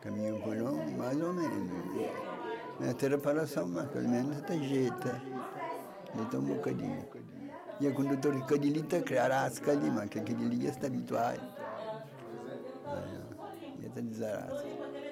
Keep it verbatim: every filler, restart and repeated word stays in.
Caminho por um, mais ou menos. Na preparação, mas pelo menos até jeita. Jeita um bocadinho. E a condutora que cadilita, criar a calima, que aquele ali está habituado. E está desarado.